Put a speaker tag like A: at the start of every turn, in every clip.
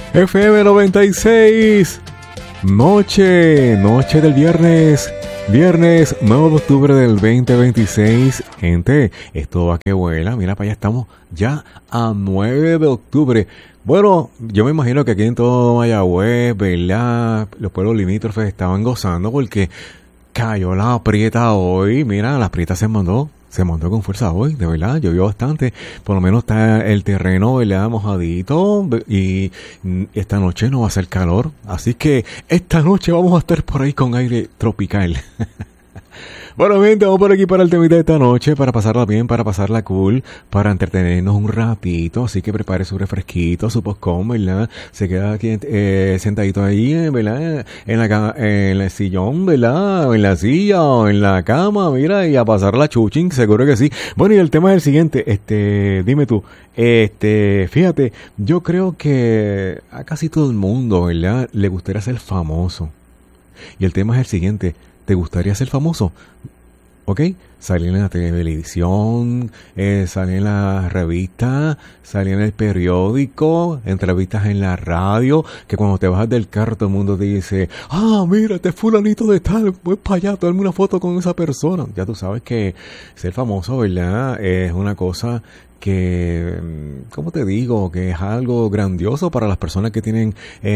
A: FM 96. Noche del viernes 9 de octubre del 2026. Gente, esto va que vuela. Mira, para allá estamos ya a 9 de octubre. Bueno, yo me imagino que aquí en todo Mayagüez, ¿verdad? Los pueblos limítrofes estaban gozando porque cayó la prieta hoy. Mira, la prieta se mandó con fuerza hoy, de verdad, llovió bastante. Por lo menos está el terreno, ¿verdad? Mojadito. Y esta noche no va a ser calor. Así que esta noche vamos a estar por ahí con aire tropical. Bueno, gente, vamos por aquí para el temita de esta noche, para pasarla bien, para pasarla cool, para entretenernos un ratito. Así que prepare su refresquito, su popcorn, ¿verdad? Se queda aquí sentadito ahí, ¿verdad? En el sillón, ¿verdad? O en la silla, o en la cama, mira, y a pasar la chuchín, seguro que sí. Bueno, y el tema es el siguiente, dime tú, fíjate, yo creo que a casi todo el mundo, ¿verdad? Le gustaría ser famoso. Y el tema es el siguiente. ¿Te gustaría ser famoso? ¿Ok? Salir en la televisión, salir en la revista, salir en el periódico, entrevistas en la radio, que cuando te bajas del carro todo el mundo te dice, mira, este fulanito de tal, voy para allá, tomarme una foto con esa persona. Ya tú sabes que ser famoso, ¿verdad? Es una cosa que, ¿cómo te digo? Que es algo grandioso para las personas que tienen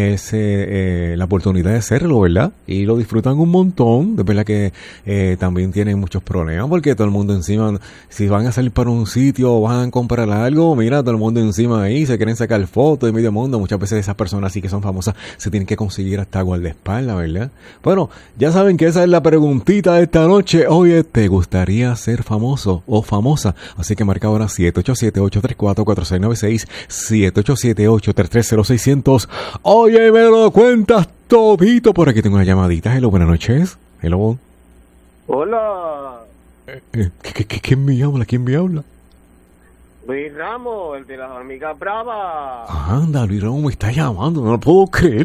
A: la oportunidad de serlo, ¿verdad? Y lo disfrutan un montón. De verdad que también tienen muchos problemas porque todo el mundo encima, si van a salir para un sitio o van a comprar algo, mira, todo el mundo encima ahí, se quieren sacar fotos y medio mundo. Muchas veces esas personas sí que son famosas se tienen que conseguir hasta guardaespaldas, ¿verdad? Bueno, ya saben que esa es la preguntita de esta noche. Oye, ¿te gustaría ser famoso o famosa? Así que marca ahora 787-834-4696, 787-833-0600. Oye, me lo cuentas todito. Por aquí tengo una llamadita. Hello, buenas noches. Hello.
B: Hola.
A: ¿Quién me habla? ¿Quién me habla?
B: Luis Ramos, el de las hormigas bravas.
A: Anda, Luis Ramos me está llamando. No lo puedo creer.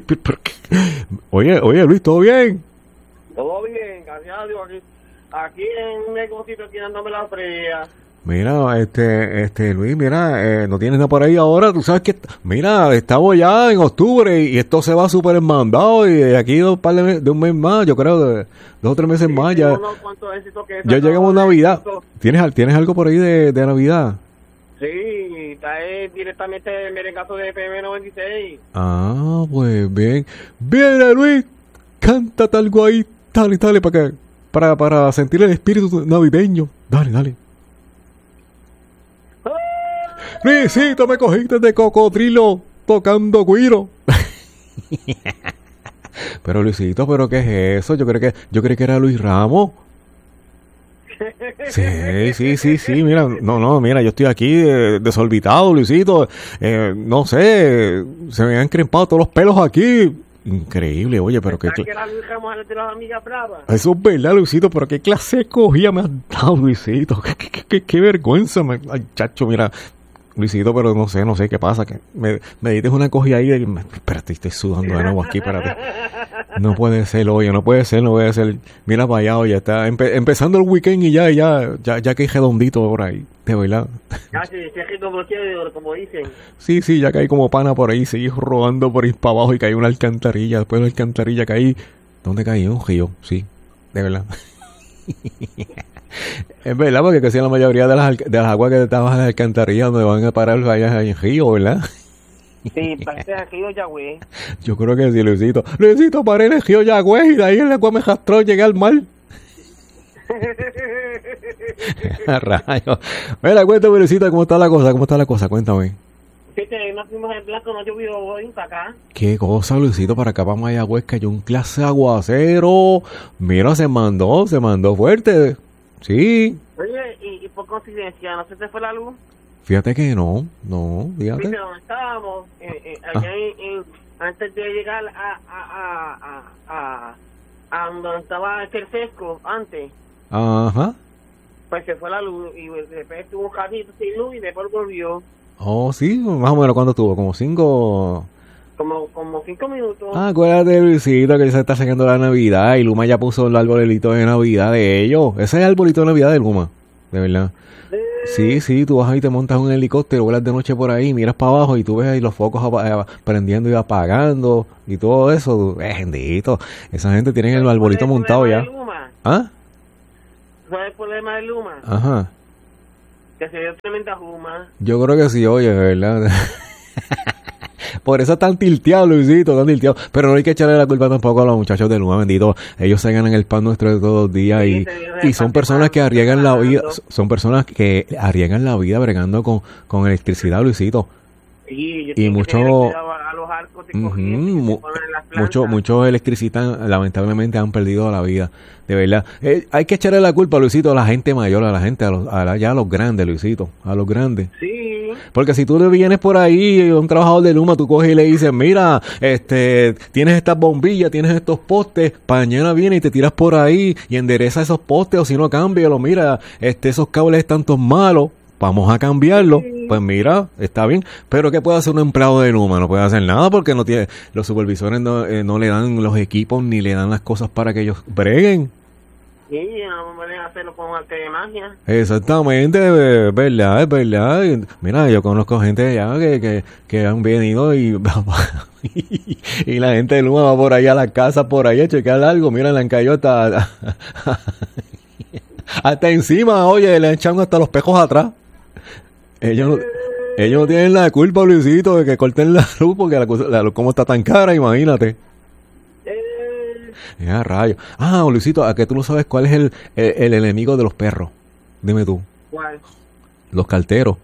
A: Oye, Luis, ¿todo bien?
B: Todo bien, gracias a Dios. Aquí en un negocito aquí dándome la fría.
A: Mira, Luis, mira, no tienes nada por ahí ahora, tú sabes que, mira, estamos ya en octubre y esto se va súper enmandado y de aquí de un mes más, yo creo, de 2 o 3 meses más ya. Ya llegamos a Navidad. ¿Tienes algo por ahí de Navidad?
B: Sí, trae directamente el merengazo de FM 96.
A: Pues bien. Viene, Luis, cántate algo ahí, dale, para sentir el espíritu navideño. Dale. Luisito, me cogiste de cocodrilo tocando güiro. Pero Luisito, ¿pero qué es eso? Yo creí que era Luis Ramos. Sí, mira, mira, yo estoy aquí desorbitado, Luisito. No sé, se me han encrespado todos los pelos aquí. Increíble, oye, pero qué
B: que era Luis Ramos de las amigas bravas.
A: Eso es verdad, Luisito, pero qué clase de cogida me has dado, Luisito. Qué vergüenza, ay, chacho, mira. Luisito, pero no sé qué pasa, que me dices una cogida ahí y espérate, estoy sudando de nuevo aquí, espérate. No puede ser, oye, no puede ser. Mira para allá, oye, está empezando el weekend y ya caí redondito por ahí, de verdad.
B: Casi, como dicen.
A: Sí, ya caí como pana por ahí, seguí rodando por ahí para abajo y caí una alcantarilla, después de la alcantarilla caí, ¿dónde caí? Un río, sí, de verdad. Es verdad, porque casi la mayoría de las aguas que estaban en la alcantarilla donde van a parar allá en río, ¿verdad?
B: Sí, parece el río Yagüez.
A: Yo creo que sí, Luisito, paré en el río Yagüez y de ahí el agua me arrastró, llegué al mar. A rayos. Mira, cuéntame, Luisito, ¿cómo está la cosa? Cuéntame.
B: Fíjate, nos fuimos en blanco, no llovió hoy para acá.
A: Qué cosa, Luisito, para acá, para Mayagüez, cayó un clase de aguacero. Mira, se mandó fuerte. Sí.
B: Oye, y por coincidencia, ¿no se te fue la luz?
A: Fíjate que no, fíjate.
B: ¿Viste dónde estábamos? Allá antes de llegar a donde estaba el sesco, antes.
A: Ajá.
B: Pues se fue la luz y de repente estuvo un ratito sin luz y después volvió.
A: Oh, sí, más o menos, ¿cuánto estuvo? Como 5
B: minutos.
A: Acuérdate, Luisito, que se está sacando la Navidad y Luma ya puso el arbolito de Navidad de ellos. Ese es el arbolito de Navidad de Luma, de verdad. Sí, sí, tú vas ahí, te montas en un helicóptero, vuelas de noche por ahí, miras para abajo y tú ves ahí los focos prendiendo y apagando y todo eso. Bendito. Esa gente tiene el arbolito montado ya. ¿Ah?
B: ¿Sabes el problema de Luma?
A: Ajá.
B: Que se dio tremenda juma.
A: Yo creo que sí, oye, de verdad. Por eso están tilteados, Luisito, están tilteados. Pero no hay que echarle la culpa tampoco a los muchachos de Luma, bendito. Ellos se ganan el pan nuestro de todos los días y son personas que arriesgan la vida, son personas que arriesgan la vida bregando con electricidad, Luisito. Y muchos muchos electricistas lamentablemente han perdido la vida, de verdad. Hay que echarle la culpa, Luisito, a la gente mayor, a la gente, ya a los grandes, Luisito, a los grandes.
B: Sí.
A: Porque si tú le vienes por ahí, un trabajador de Luma, tú coges y le dices, mira, tienes estas bombillas, tienes estos postes, mañana viene y te tiras por ahí y endereza esos postes, o si no, cámbialo, mira, esos cables están todos malos, vamos a cambiarlo. Pues mira, está bien, pero ¿qué puede hacer un empleado de Luma? No puede hacer nada porque no tiene, los supervisores no le dan los equipos ni le dan las cosas para que ellos breguen.
B: Sí, no pueden hacerlo con arte de magia.
A: Exactamente, es verdad. Mira, yo conozco gente ya que han venido y y la gente de Luma va por ahí a la casa, por ahí a chequear algo. Mira, le han caído hasta encima, oye, le echan hasta los pejos atrás. Ellos no tienen la culpa, Luisito, de que corten la luz porque la luz como está tan cara, imagínate. Ya, rayos. Ah, Luisito, ¿a que tú no sabes cuál es el enemigo de los perros? Dime tú.
B: ¿Cuál?
A: Los carteros.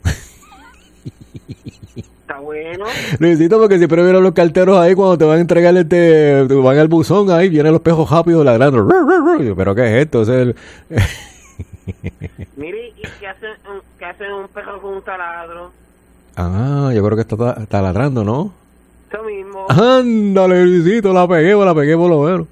B: Está bueno.
A: Luisito, porque siempre vieron los carteros ahí cuando te van a entregar te van al buzón, ahí vienen los pejos rápidos ladrando. ¿Pero qué es esto? Es el...
B: Mire, ¿y qué hace un perro con un taladro?
A: Ah, yo creo que está ladrando, ¿no?
B: Eso mismo.
A: Ándale, Luisito, la pegué por lo menos.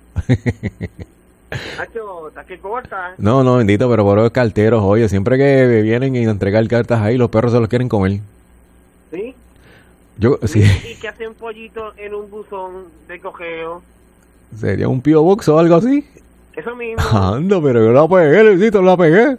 B: Hacho, ¿está que corta?
A: No, bendito, pero por los carteros, oye, siempre que vienen y entregar cartas ahí, los perros se los quieren comer.
B: ¿Sí?
A: Sí.
B: ¿Y qué hace un pollito en un buzón de cogeo?
A: ¿Sería un P.O. Box o algo así?
B: Eso mismo.
A: Anda, pero yo la pegué, Luisito, la pegué.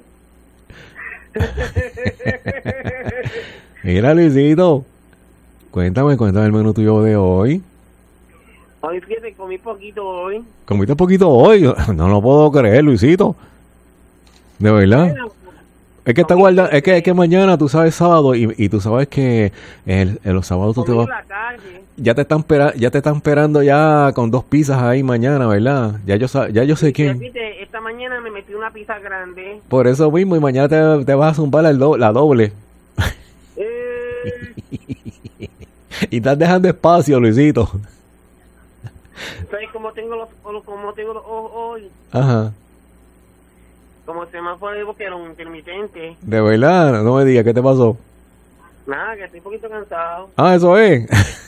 A: Mira, Luisito, cuéntame el menú tuyo de hoy.
B: Hoy fíjate, comí poquito hoy.
A: ¿Comiste poquito hoy? No lo puedo creer, Luisito. ¿De verdad? Bueno, es que está guardando, es que mañana tú sabes sábado y tú sabes que los sábados tú te vas. Ya te están esperando ya con 2 pizzas ahí mañana, ¿verdad? Ya yo sé quién.
B: Fíjate, esta mañana me metí una pizza grande.
A: Por eso mismo, y mañana te vas a zumbar la doble. Y estás dejando espacio, Luisito.
B: ¿Sabes cómo tengo los ojos hoy?
A: Ajá.
B: Como se me fue el boquero intermitente.
A: De verdad, no me digas, ¿qué te pasó?
B: Nada, que estoy un poquito cansado.
A: Ah, eso es.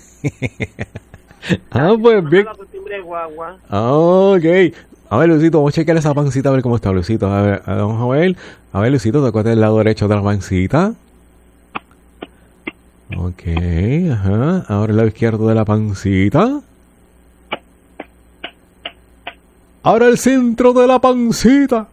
A: Pues bien. Ok. A ver, Luisito, vamos a chequear esa pancita a ver cómo está, Luisito. A ver, vamos a ver. A ver, Luisito, te acuerdas del lado derecho de la pancita. Ok, ajá. Ahora el lado izquierdo de la pancita. Ahora el centro de la pancita.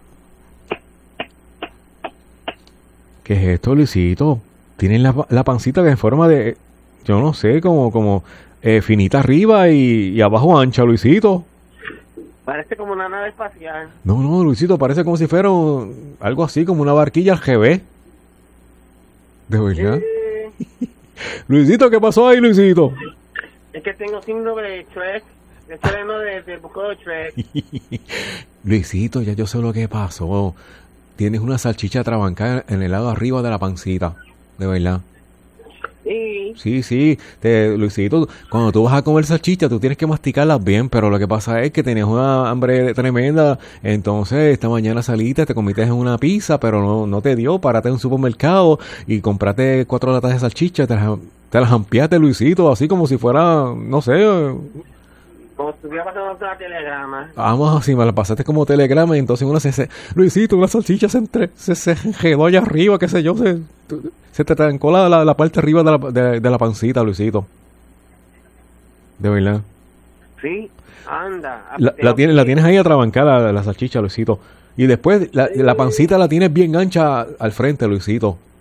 A: ¿Qué es esto, Luisito? Tienen la pancita que en forma de, yo no sé, como finita arriba y abajo ancha, Luisito.
B: Parece como una nave espacial.
A: No, Luisito, parece como si fuera algo así, como una barquilla al revés. ¿De verdad? Luisito, ¿qué pasó ahí, Luisito?
B: Es que tengo síndrome de Shrek. Estreno de Buco de Shrek.
A: Luisito, ya yo sé lo que pasó. Tienes una salchicha trabancada en el lado arriba de la pancita. De verdad. Sí. Luisito, cuando tú vas a comer salchicha, tú tienes que masticarlas bien, pero lo que pasa es que tenías una hambre tremenda. Entonces, esta mañana saliste, te comiste en una pizza, pero no te dio. Párate en un supermercado y compraste 4 latas de salchicha. Te las ampliaste, Luisito, así como si fuera, no sé.
B: Como si estuviera pasando otra telegrama.
A: Vamos así, me la pasaste como telegrama y entonces uno Luisito, una salchicha se enredó allá arriba, qué sé yo, se te trancó la parte arriba de la pancita, Luisito. De verdad.
B: Sí, anda.
A: La tienes ahí atrabancada la salchicha, Luisito. Y después la pancita la tienes bien ancha al frente, Luisito.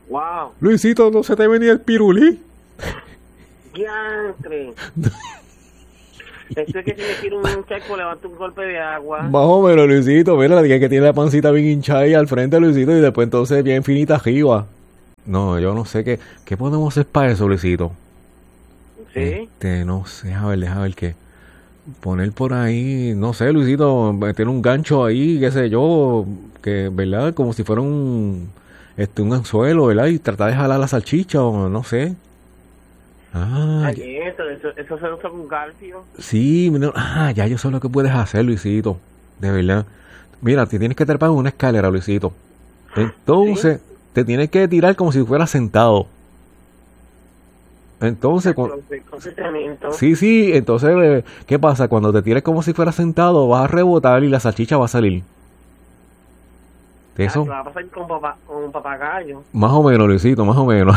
B: Wow.
A: Luisito, ¿no se te venía el pirulí?
B: Diantre. Esto es que si me tiro un checo, levanto un golpe de agua.
A: Más o menos, Luisito. Mira, la tía que tiene la pancita bien hinchada ahí al frente, Luisito, y después entonces bien finita arriba. No, yo no sé qué podemos hacer para eso, Luisito.
B: Sí.
A: No sé, deja ver qué. Poner por ahí, no sé, Luisito, meter un gancho ahí, qué sé yo, que, ¿verdad? Como si fuera un anzuelo, ¿verdad? Y tratar de jalar la salchicha o no sé.
B: Eso se usa con calcio.
A: Sí, ya yo sé lo que puedes hacer, Luisito, de verdad. Mira, te tienes que trepar en una escalera, Luisito. Entonces, te tienes que tirar como si fueras sentado. Entonces, sí, entonces, ¿qué pasa? Cuando te tires como si fueras sentado, vas a rebotar y la salchicha va a salir. Eso.
B: Va a pasar con un papagayo.
A: Más o menos, Luisito, más o menos.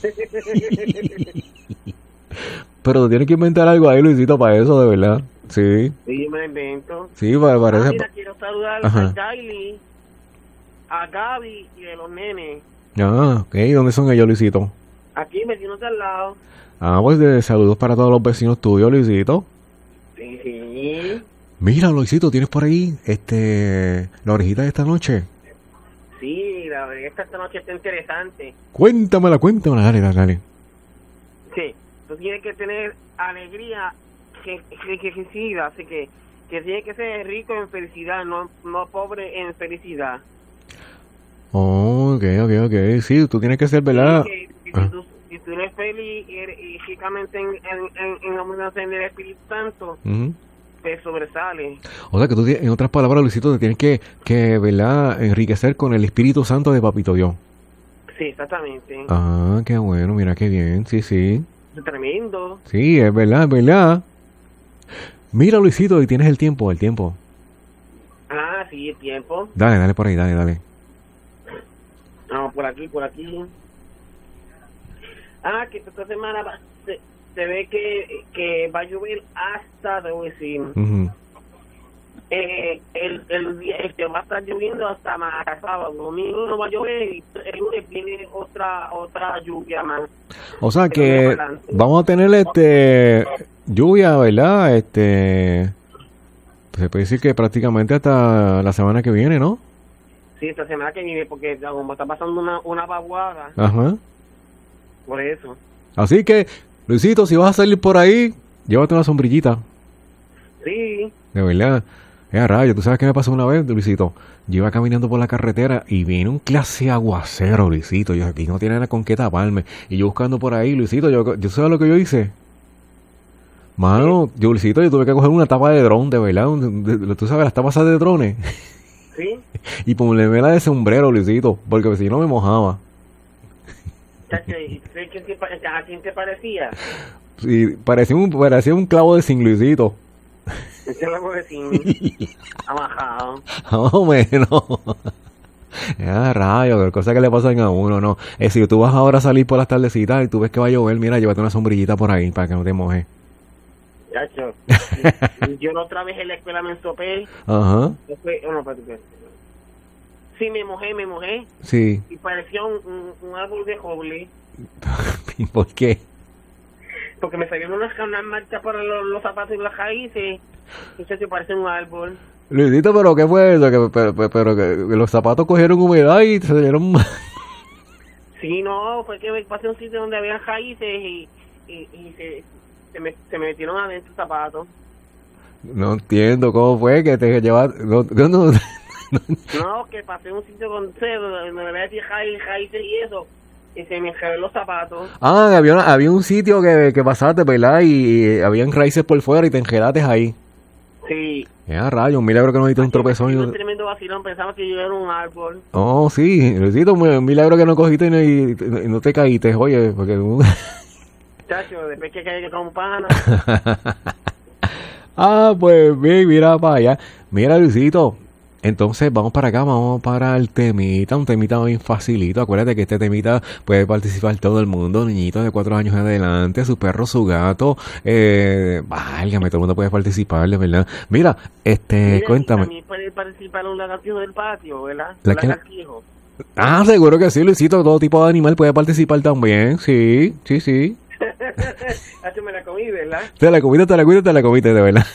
A: Pero tienes que inventar algo ahí, Luisito, para eso, de verdad. Sí.
B: Sí, me lo invento.
A: Sí, parece.
B: Mira, quiero saludar a Daily, a Gaby y a los nenes.
A: Ok, ¿dónde son ellos, Luisito?
B: Aquí, vecinos de al lado.
A: Pues saludos para todos los vecinos tuyos, Luisito.
B: Sí.
A: Mira, Luisito, ¿tienes por ahí la orejita de esta noche?
B: Sí, la orejita esta noche está interesante.
A: Cuéntamela, dale.
B: Sí, tú tienes que tener alegría que siga, así que tiene que ser rico en felicidad, no pobre en felicidad.
A: Ok. Sí, tú tienes que ser, ¿verdad?
B: Si tú eres feliz y ricamente en abundancia del Espíritu Santo, te sobresale.
A: O sea que tú, en otras palabras, Luisito, te tienes que ¿verdad? Enriquecer con el Espíritu Santo de Papito Dios.
B: Sí, exactamente.
A: Qué bueno, mira qué bien, sí.
B: Es tremendo.
A: Sí, es verdad. Mira, Luisito, y tienes el tiempo.
B: Sí, el tiempo.
A: Dale por ahí, dale.
B: No, por aquí. Que esta semana se ve que va a llover hasta, debo decir, el día va a estar lloviendo hasta más sábado. Domingo no va a llover y el lunes viene otra lluvia más.
A: O sea que vamos a tener lluvia, ¿verdad? Se puede decir que prácticamente hasta la semana que viene, ¿no?
B: Sí, esta semana que viene, porque como está pasando una vaguada.
A: Ajá.
B: Por eso.
A: Así que, Luisito, si vas a salir por ahí, llévate una sombrillita.
B: Sí.
A: De verdad. Rayo, ¿tú sabes qué me pasó una vez, Luisito? Yo iba caminando por la carretera y vino un clase aguacero, Luisito. Yo aquí no tiene nada con qué taparme. Y yo buscando por ahí, Luisito, yo ¿sabes lo que yo hice? Mano, Luisito, yo tuve que coger una tapa de dron, de verdad. ¿Tú sabes las tapas de drones?
B: Sí.
A: Y ponerme la de sombrero, Luisito, porque si no me mojaba.
B: ¿A quién te parecía?
A: Sí, parecía un clavo de zinc, Luisito.
B: Un clavo de zinc. Amajado.
A: Más o menos. Rayo, cosas que le pasan a uno, ¿no? Si tú vas ahora a salir por las tardecitas y tú ves que va a llover, mira, llévate una sombrillita por ahí para que no te mojes.
B: Chacho, yo la otra vez en la escuela me ensopé.
A: Ajá.
B: Sí, me mojé.
A: Sí.
B: Y parecía un árbol de roble.
A: ¿Por qué?
B: Porque me salieron unas marchas para los zapatos y las raíces. Entonces parece un árbol.
A: Luisito, ¿pero qué fue eso? Pero que los zapatos cogieron humedad y se salieron...
B: Sí, no, fue que pasé a un sitio donde había raíces y se me metieron adentro los zapatos.
A: No entiendo cómo fue que te llevaste... No,
B: que pasé a un sitio con cedo donde había raíces y eso. Y se me enredaron los zapatos.
A: Había un sitio que pasaste, ¿verdad? Y habían raíces por fuera y te enredaste ahí.
B: Sí.
A: Rayo, un milagro que no diste un tropezón.
B: Un tremendo vacilón, pensaba que yo era un árbol.
A: Oh, sí, Luisito, un milagro que no cogiste y no te caíste, oye, porque...
B: Chacho, después que caí con pana.
A: Pues bien, mira para allá. Mira, Luisito, entonces vamos para acá, vamos para el temita, un temita bien facilito. Acuérdate que este temita puede participar todo el mundo, niñitos de 4 años en adelante, su perro, su gato, válgame, todo el mundo puede participar, de verdad. Mira,
B: Mira,
A: cuéntame.
B: También puede participar un lagartijo del patio, ¿verdad?
A: ¿La
B: lagartijo.
A: Ah, seguro que sí, Luisito. Todo tipo de animal puede participar también. Sí, sí, sí.
B: Me la comí, ¿verdad?
A: Te la comiste, de verdad.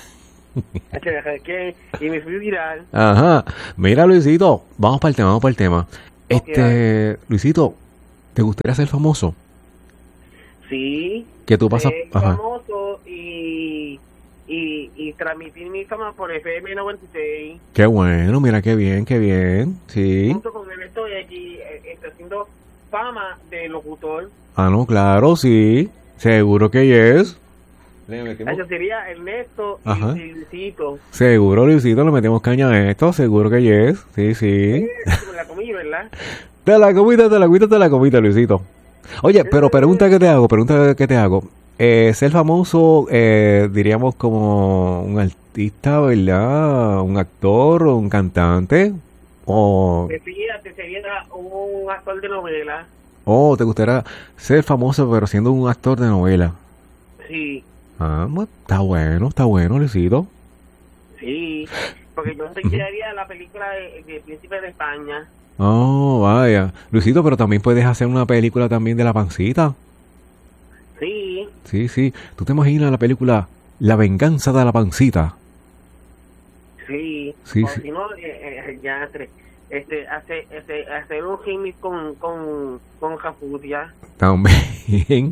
B: Y me fui viral.
A: Ajá. Mira, Luisito, vamos para el tema. Luisito, ¿te gustaría ser famoso?
B: Sí.
A: Que tú pasas... Ajá.
B: Famoso y transmitir mi fama por FM 96.
A: Qué bueno, mira, qué bien, sí.
B: Junto con él estoy aquí haciendo fama de locutor.
A: Ah, no, claro, sí. Seguro que es.
B: Eso sería Ernesto y Luisito.
A: Seguro, Luisito, le metemos caña a esto. Seguro que es. Sí, sí.
B: Me la comí, ¿verdad?
A: Te la comiste, Luisito. Oye, pero pregunta que te hago. Ser famoso, diríamos como un artista, ¿verdad? Un actor o un cantante. O...
B: Fíjate, sería un actor de novela.
A: Oh, ¿te gustaría ser famoso pero siendo un actor de novela?
B: Sí.
A: Ah, pues, está bueno, Luisito.
B: Sí, porque yo haría la película de Príncipe de España.
A: Oh, vaya. Luisito, pero también puedes hacer una película también de la pancita.
B: Sí.
A: Sí. ¿Tú te imaginas la película La venganza de la pancita?
B: Sí.
A: Sí.
B: Si no, ya hacer un remix con Jafuria.
A: También.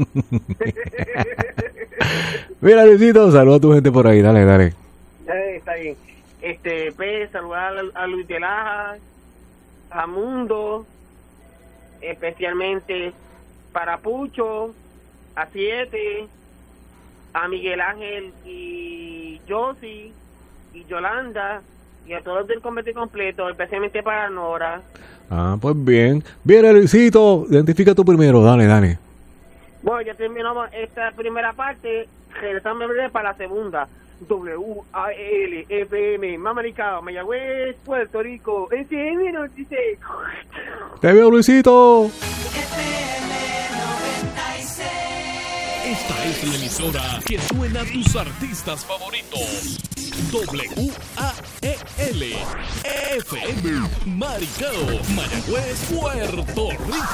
A: Mira, Luisito, saluda a tu gente por ahí, dale.
B: Está bien. Pues, saludar a Luis de Laja, a Mundo, especialmente para Pucho, a Siete, a Miguel Ángel y Josie y Yolanda y a todos del comité completo, especialmente para Nora.
A: Ah, pues bien. Viene, Luisito, identifica tú primero, dale.
B: Bueno, ya terminamos esta primera parte, regresamos para la segunda. WAL FM, Mamaricao, Mayagüez, Puerto Rico, FM nos dice.
A: Te veo, Luisito.
C: Esta es la emisora que suena a tus artistas favoritos. WAEL FM Maricao, Mayagüez, Puerto Rico.